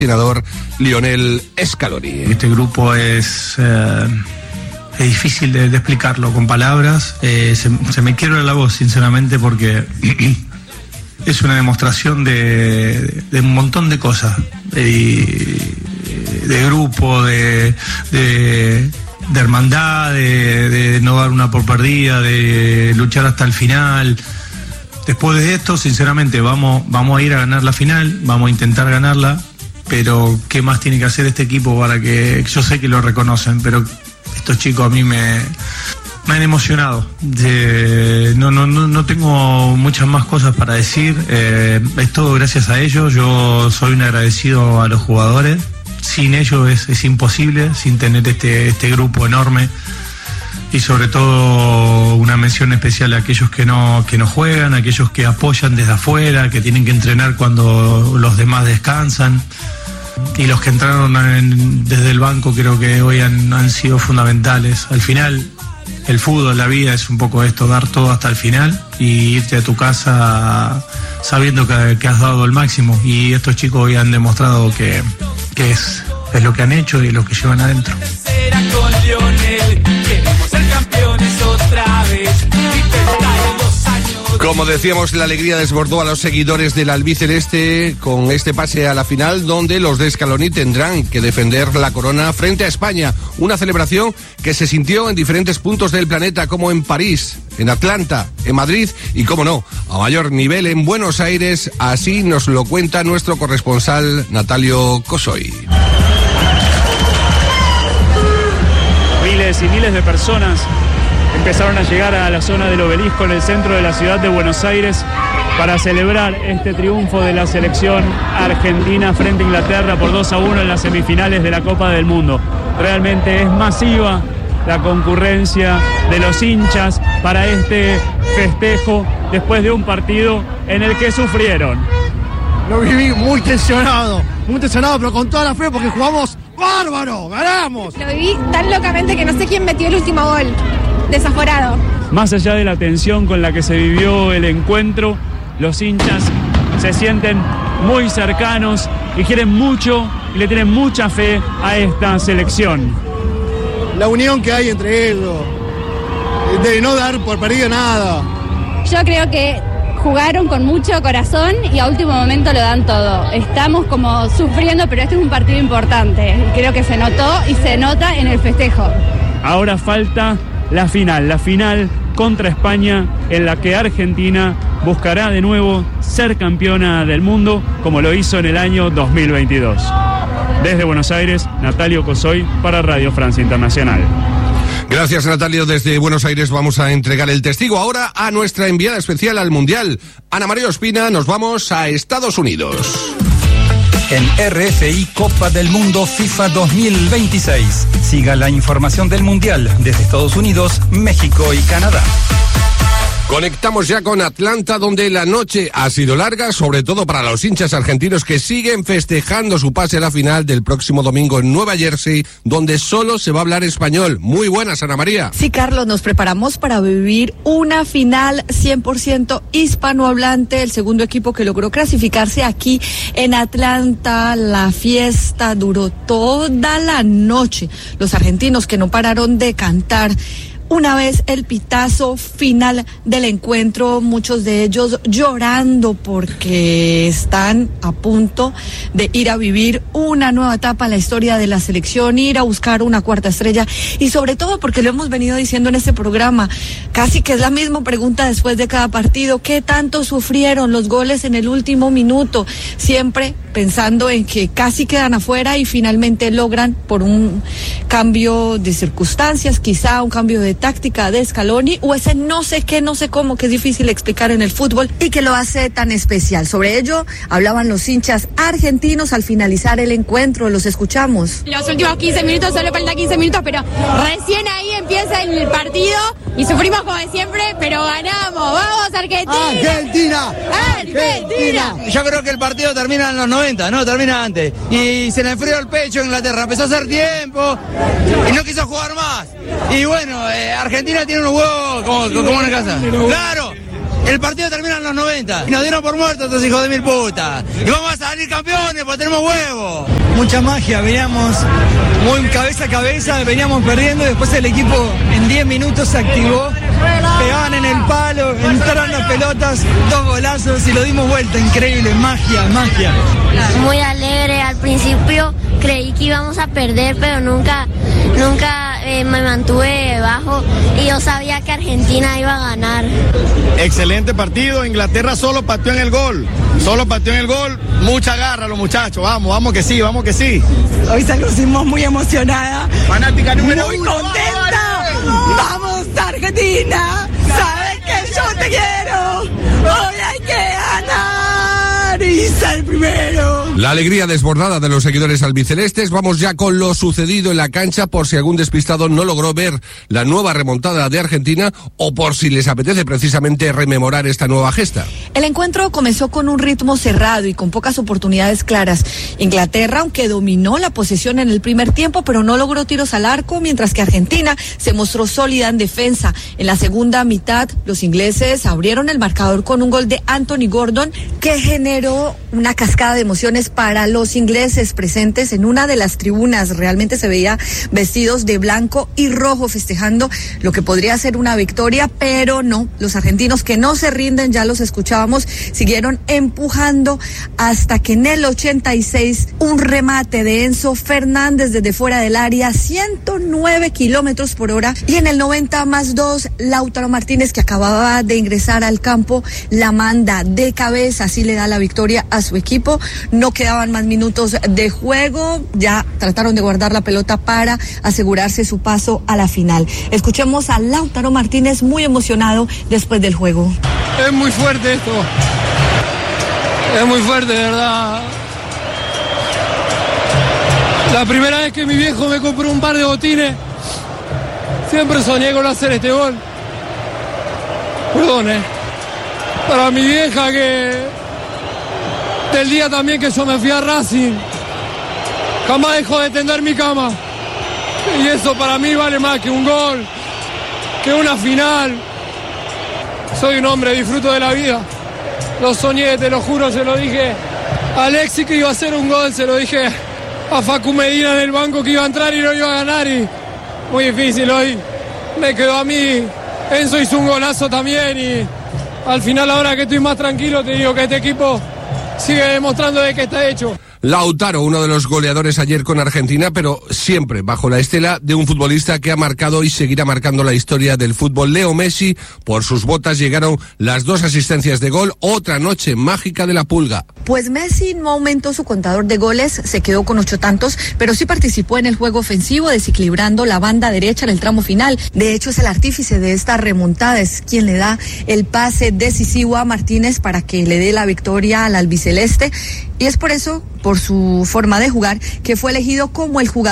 Senador Lionel Scaloni. Este grupo es difícil de explicarlo con palabras. Se me quiebra la voz, sinceramente, porque es una demostración de un montón de cosas. De grupo, de hermandad, de no dar una por perdida, de luchar hasta el final. Después de esto, sinceramente, vamos a ir a ganar la final, vamos a intentar ganarla. Pero ¿qué más tiene que hacer este equipo para que... Yo sé que lo reconocen, pero estos chicos a mí me han emocionado. No tengo muchas más cosas para decir. Es todo gracias a ellos. Yo soy un agradecido a los jugadores. Sin ellos es imposible, sin tener este grupo enorme. Y sobre todo una mención especial a aquellos que no juegan, a aquellos que apoyan desde afuera, que tienen que entrenar cuando los demás descansan. Y los que entraron desde el banco creo que hoy han sido fundamentales. Al final, el fútbol, la vida es un poco esto, dar todo hasta el final y irte a tu casa sabiendo que has dado el máximo. Y estos chicos hoy han demostrado que es lo que han hecho y lo que llevan adentro. Como decíamos, la alegría desbordó a los seguidores del albiceleste con este pase a la final, donde los de Scaloni tendrán que defender la corona frente a España. Una celebración que se sintió en diferentes puntos del planeta, como en París, en Atlanta, en Madrid y, como no, a mayor nivel en Buenos Aires. Así nos lo cuenta nuestro corresponsal Natalio Cosoy. Miles y miles de personas empezaron a llegar a la zona del obelisco en el centro de la ciudad de Buenos Aires para celebrar este triunfo de la selección argentina frente a Inglaterra por 2-1 en las semifinales de la Copa del Mundo. Realmente es masiva la concurrencia de los hinchas para este festejo después de un partido en el que sufrieron. Lo viví muy tensionado, pero con toda la fe porque jugamos bárbaro, ganamos. Lo viví tan locamente que no sé quién metió el último gol. Desaforado. Más allá de la tensión con la que se vivió el encuentro, los hinchas se sienten muy cercanos y quieren mucho y le tienen mucha fe a esta selección. La unión que hay entre ellos, de no dar por perdido nada. Yo creo que jugaron con mucho corazón y a último momento lo dan todo. Estamos como sufriendo, pero este es un partido importante. Creo que se notó y se nota en el festejo. Ahora falta la final contra España, en la que Argentina buscará de nuevo ser campeona del mundo, como lo hizo en el año 2022. Desde Buenos Aires, Natalio Cosoy para Radio Francia Internacional. Gracias, Natalio. Desde Buenos Aires vamos a entregar el testigo ahora a nuestra enviada especial al Mundial, Ana María Ospina. Nos vamos a Estados Unidos. En RFI Copa del Mundo FIFA 2026. Siga la información del Mundial desde Estados Unidos, México y Canadá. Conectamos ya con Atlanta, donde la noche ha sido larga, sobre todo para los hinchas argentinos que siguen festejando su pase a la final del próximo domingo en Nueva Jersey, donde solo se va a hablar español. Muy buenas, Ana María. Sí, Carlos, nos preparamos para vivir una final 100% hispanohablante, el segundo equipo que logró clasificarse aquí en Atlanta. La fiesta duró toda la noche. Los argentinos que no pararon de cantar. Una vez el pitazo final del encuentro, muchos de ellos llorando porque están a punto de ir a vivir una nueva etapa en la historia de la selección, ir a buscar una cuarta estrella y sobre todo porque lo hemos venido diciendo en este programa, casi que es la misma pregunta después de cada partido, ¿qué tanto sufrieron los goles en el último minuto? Siempre pensando en que casi quedan afuera y finalmente logran por un cambio de circunstancias, quizá un cambio de táctica de Scaloni o ese no sé qué, no sé cómo, que es difícil explicar en el fútbol y que lo hace tan especial. Sobre ello hablaban los hinchas argentinos al finalizar el encuentro, los escuchamos. Los últimos 15 minutos, solo falta 15 minutos, pero recién ahí empieza el partido y sufrimos como de siempre, pero ganamos. ¡Vamos, Argentina! ¡Argentina! Yo creo que el partido termina en los 90, no, termina antes. Y se le enfrió el pecho a Inglaterra, empezó a hacer tiempo y no quiso jugar más. Y bueno, Argentina tiene unos huevos como en casa. ¡Claro! el partido termina en los 90. Y nos dieron por muertos estos hijos de mil putas. Y vamos a salir campeones porque tenemos huevos. Mucha magia, veníamos muy cabeza a cabeza, veníamos perdiendo y después el equipo en 10 minutos se activó, pegaban en el palo, entraron las pelotas, 2 golazos y lo dimos vuelta, increíble, magia. Muy alegre, al principio creí que íbamos a perder, pero nunca me mantuve bajo y yo sabía que Argentina iba a ganar. Excelente partido, Inglaterra solo pateó en el gol, mucha garra los muchachos, vamos que sí. Hoy salimos muy emocionada, fanática número muy 1. contenta, vamos Argentina, sabes que yo te quiero, hoy hay que ganar y ser primero. La alegría desbordada de los seguidores albicelestes. Vamos ya con lo sucedido en la cancha por si algún despistado no logró ver la nueva remontada de Argentina o por si les apetece precisamente rememorar esta nueva gesta. El encuentro comenzó con un ritmo cerrado y con pocas oportunidades claras. Inglaterra, aunque dominó la posesión en el primer tiempo, pero no logró tiros al arco, mientras que Argentina se mostró sólida en defensa. En la segunda mitad, los ingleses abrieron el marcador con un gol de Anthony Gordon que generó una cascada de emociones para los ingleses presentes en una de las tribunas. Realmente se veía vestidos de blanco y rojo festejando lo que podría ser una victoria, pero no. Los argentinos que no se rinden, ya los escuchábamos, siguieron empujando hasta que en el 86 un remate de Enzo Fernández desde fuera del área, 109 kilómetros por hora, y en el 90+2 Lautaro Martínez, que acababa de ingresar al campo, la manda de cabeza, así le da la victoria a su equipo. No quedaban más minutos de juego, ya trataron de guardar la pelota para asegurarse su paso a la final. Escuchemos a Lautaro Martínez muy emocionado después del juego. Es muy fuerte esto, es muy fuerte, de verdad. La primera vez que mi viejo me compró un par de botines, siempre soñé con hacer este gol. Perdón, para mi vieja, que del día también que yo me fui a Racing, jamás dejó de tender mi cama. Y eso para mí vale más que un gol, que una final. Soy un hombre, disfruto de la vida. Lo soñé, te lo juro, se lo dije a Alexis que iba a hacer un gol, se lo dije a Facu Medina en el banco que iba a entrar y no iba a ganar, y muy difícil hoy. Me quedó a mí, Enzo hizo un golazo también, y al final, ahora que estoy más tranquilo, te digo que este equipo sigue demostrando de que está hecho. Lautaro, uno de los goleadores ayer con Argentina, pero siempre bajo la estela de un futbolista que ha marcado y seguirá marcando la historia del fútbol. Leo Messi, por sus botas llegaron las 2 asistencias de gol, otra noche mágica de la Pulga. Pues Messi no aumentó su contador de goles, se quedó con 8 tantos, pero sí participó en el juego ofensivo, desequilibrando la banda derecha en el tramo final. De hecho, es el artífice de esta remontada, es quien le da el pase decisivo a Martínez para que le dé la victoria al albiceleste, y es por eso, por su forma de jugar, que fue elegido como el jugador